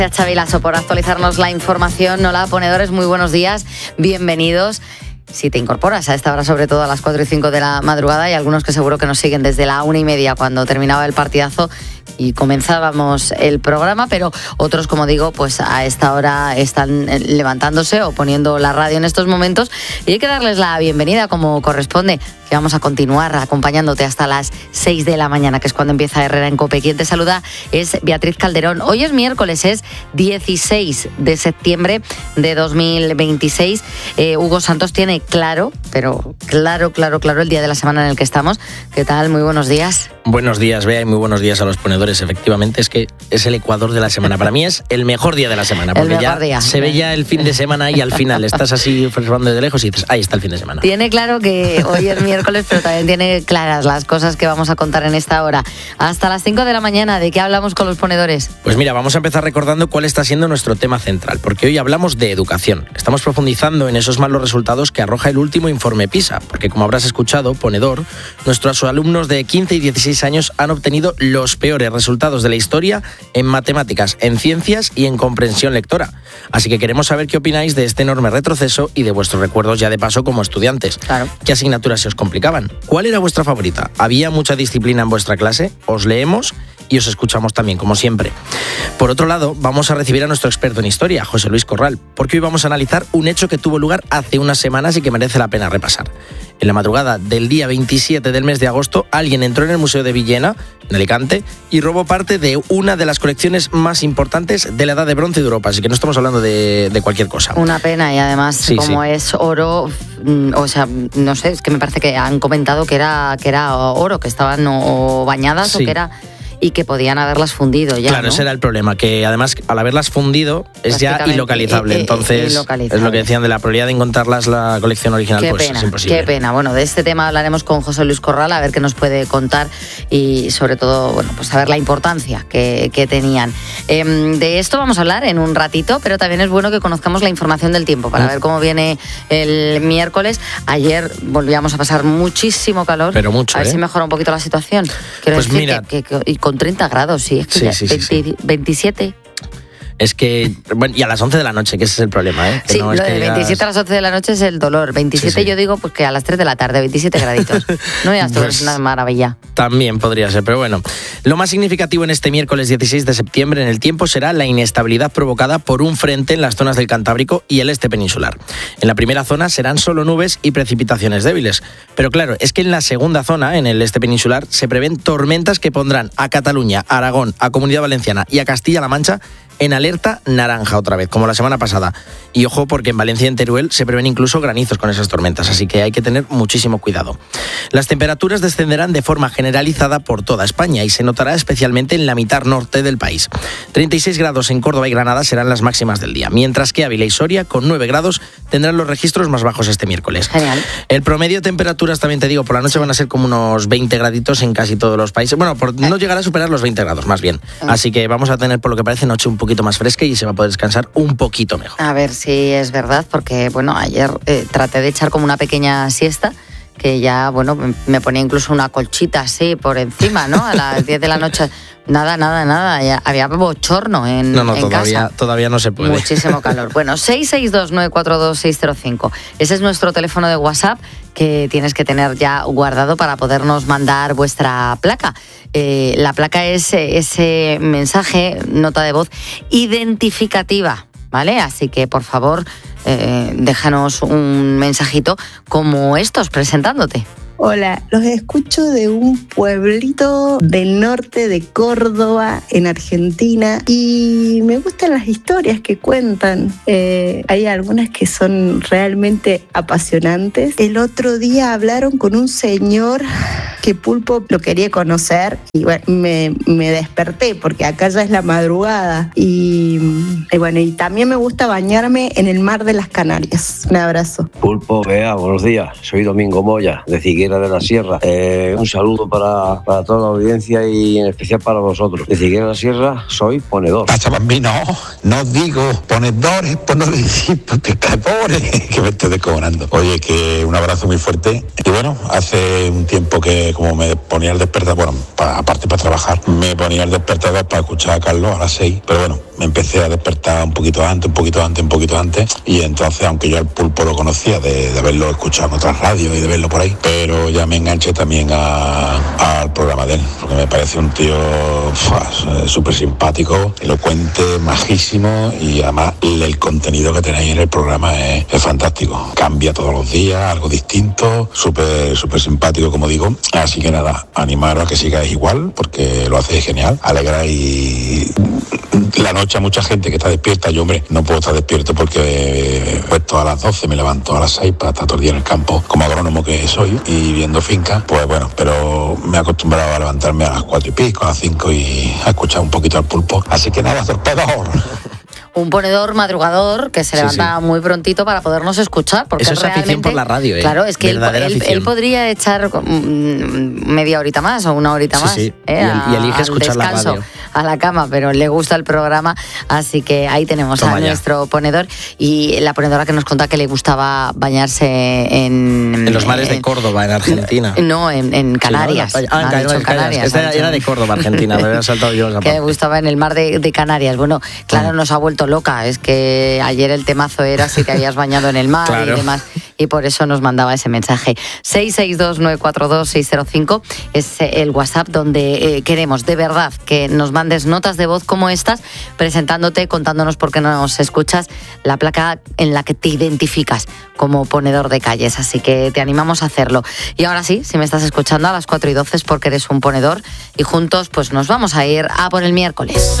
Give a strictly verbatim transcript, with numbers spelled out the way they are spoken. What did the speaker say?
Gracias, Xavi Lasso, por actualizarnos la información. Hola, ponedores, muy buenos días, bienvenidos. Si te incorporas a esta hora, sobre todo a las cuatro y cinco de la madrugada, hay algunos que seguro que nos siguen desde la una y media cuando terminaba el partidazo y comenzábamos el programa, pero otros, como digo, pues a esta hora están levantándose o poniendo la radio en estos momentos, y hay que darles la bienvenida como corresponde, que vamos a continuar acompañándote hasta las seis de la mañana, que es cuando empieza Herrera en COPE. Quien te saluda es Beatriz Calderón. Hoy es miércoles, es dieciséis de septiembre de dos mil veintiséis. Eh, Hugo Santos tiene claro, pero claro, claro, claro el día de la semana en el que estamos. ¿Qué tal? Muy buenos días. Buenos días, Bea, y muy buenos días a los ponedores. Efectivamente, es que es el Ecuador de la semana. Para mí es el mejor día de la semana, porque ya día. se ve ya el fin de semana y al final estás así observando desde lejos y dices, ahí está el fin de semana. Tiene claro que hoy es miércoles, pero también tiene claras las cosas que vamos a contar en esta hora. Hasta las cinco de la mañana, ¿de qué hablamos con los ponedores? Pues mira, vamos a empezar recordando cuál está siendo nuestro tema central, porque hoy hablamos de educación. Estamos profundizando en esos malos resultados que arroja el último informe PISA, porque como habrás escuchado, ponedor, nuestros alumnos de quince y dieciséis años han obtenido los peores resultados de la historia en matemáticas, en ciencias y en comprensión lectora. Así que queremos saber qué opináis de este enorme retroceso y de vuestros recuerdos ya de paso como estudiantes. Claro. ¿Qué asignaturas se os complicaban? ¿Cuál era vuestra favorita? ¿Había mucha disciplina en vuestra clase? Os leemos y os escuchamos también, como siempre. Por otro lado, vamos a recibir a nuestro experto en historia, José Luis Corral, porque hoy vamos a analizar un hecho que tuvo lugar hace unas semanas y que merece la pena repasar. En la madrugada del día veintisiete del mes de agosto, alguien entró en el Museo de Villena, en Alicante, y robó parte de una de las colecciones más importantes de la Edad de Bronce de Europa, así que no estamos hablando de, de cualquier cosa. Una pena, y además, sí, como sí. es oro, o sea, no sé, es que me parece que han comentado que era, que era oro, que estaban o bañadas sí. o que era... y que podían haberlas fundido ya, Claro, ¿no? ese era el problema, que además al haberlas fundido es ya ilocalizable, entonces ilocalizable. Es lo que decían de la probabilidad de encontrarlas la colección original, qué pues pena, es imposible. Qué pena, bueno, de este tema hablaremos con José Luis Corral, a ver qué nos puede contar y sobre todo, bueno, pues saber la importancia que, que tenían. Eh, de esto vamos a hablar en un ratito, pero también es bueno que conozcamos la información del tiempo para ¿Mm? ver cómo viene el miércoles. Ayer volvíamos a pasar muchísimo calor, pero mucho, a ver ¿eh? si mejora un poquito la situación. Quiero pues decir mira, que, que, que, y con treinta grados, sí, es que sí, ya sí, veinte, sí, sí. veintisiete. Es que, bueno, y a las once de la noche, que ese es el problema, ¿eh? Que sí, no, lo es de que veintisiete digas... a las once de la noche es el dolor. veintisiete sí, sí. yo digo pues que a las tres de la tarde, veintisiete graditos. No, ya esto pues, es una maravilla. También podría ser, pero bueno. Lo más significativo en este miércoles dieciséis de septiembre en el tiempo será la inestabilidad provocada por un frente en las zonas del Cantábrico y el este peninsular. En la primera zona serán solo nubes y precipitaciones débiles. Pero claro, es que en la segunda zona, en el este peninsular, se prevén tormentas que pondrán a Cataluña, a Aragón, a Comunidad Valenciana y a Castilla-La Mancha en alerta naranja otra vez, como la semana pasada. Y ojo, porque en Valencia y en Teruel se prevén incluso granizos con esas tormentas, así que hay que tener muchísimo cuidado. Las temperaturas descenderán de forma generalizada por toda España y se notará especialmente en la mitad norte del país. treinta y seis grados en Córdoba y Granada serán las máximas del día, mientras que Ávila y Soria, con nueve grados, tendrán los registros más bajos este miércoles. Genial. El promedio de temperaturas, también te digo, por la noche van a ser como unos veinte graditos en casi todos los países. Bueno, por no llegar a superar los veinte grados, más bien. Así que vamos a tener, por lo que parece, noche un poquito más fresca y se va a poder descansar un poquito mejor. A ver si es verdad, porque bueno, ayer eh, traté de echar como una pequeña siesta, que ya, bueno, me ponía incluso una colchita así por encima, ¿no? A las diez de la noche. Nada, nada, nada. Ya había bochorno en, no, no, en todavía, casa. Todavía no se puede. Muchísimo calor. Bueno, seis seis dos nueve cuatro dos seis cero cinco. Ese es nuestro teléfono de WhatsApp que tienes que tener ya guardado para podernos mandar vuestra placa. Eh, la placa es ese mensaje, nota de voz identificativa, ¿vale? Así que, por favor, eh, déjanos un mensajito como estos presentándote. Hola, los escucho de un pueblito del norte de Córdoba, en Argentina, y me gustan las historias que cuentan. Eh, hay algunas que son realmente apasionantes. El otro día hablaron con un señor que Pulpo lo quería conocer y bueno, me, me desperté porque acá ya es la madrugada y y bueno, y también me gusta bañarme en el mar de las Canarias. Un abrazo. Pulpo, Bea, buenos días. Soy Domingo Moya, de Figuera de la Sierra. Eh, un saludo para, para toda la audiencia y en especial para vosotros. De Figuera de la Sierra soy ponedor. Pasa para mí, no, no digo ponedores, por no decir pescadores, que me estoy descojonando. Oye, que un abrazo muy fuerte. Y bueno, hace un tiempo que como me ponía el despertador, bueno, pa, aparte para trabajar, me ponía el despertador para escuchar a Carlos a las seis, pero bueno, me empecé a despertar un poquito antes, un poquito antes, un poquito antes, y entonces, aunque yo al Pulpo lo conocía de, de haberlo escuchado en otras radios y de verlo por ahí, pero ya me enganché también a, al programa de él, porque me parece un tío súper simpático, elocuente, majísimo, y además el, el contenido que tenéis en el programa es, es fantástico. Cambia todos los días, algo distinto, súper súper simpático, como digo. Así que nada, animaros a que sigáis igual, porque lo hacéis genial, alegráis la noche a mucha gente que está despierta. Yo, hombre, no puedo estar despierto porque he puesto a las doce, me levanto a las seis para estar todo el día en el campo, como agrónomo que soy, y viendo fincas, pues bueno, pero me he acostumbrado a levantarme a las cuatro y pico, a las cinco, y a escuchar un poquito al Pulpo. Así que nada, torpedor. Un ponedor madrugador que se Sí, levanta sí. muy prontito para podernos escuchar. Porque Eso es realmente, afición por la radio, ¿eh? Claro, es que él, Verdadera él- afición. él podría echar mm, media horita más o una horita Sí, más. sí. ¿eh? Y el- y elige al escuchar la descanso, radio. a la cama, pero le gusta el programa, así que ahí tenemos Toma a ya. nuestro ponedor y la ponedora que nos contaba que le gustaba bañarse en... En los mares de en- Córdoba, en Argentina. No, en, en Canarias. Sí, ¿no? Ah, en Me ha Canarias, dicho en Canarias, Esta ha era, dicho. era de Córdoba, Argentina, me había saltado yo esa Que le parte. gustaba en el mar de, de Canarias. Bueno, claro, Ah. nos ha vuelto loca. Es que ayer el temazo era si te habías bañado en el mar Claro. y demás. Y por eso nos mandaba ese mensaje. seis seis dos nueve cuatro dos seis cero cinco es el WhatsApp donde eh, queremos de verdad que nos mandes notas de voz como estas, presentándote, contándonos por qué nos escuchas, la placa en la que te identificas como ponedor de calles. Así que te animamos a hacerlo. Y ahora sí, si me estás escuchando a las cuatro y doce es porque eres un ponedor y juntos pues nos vamos a ir a por el miércoles.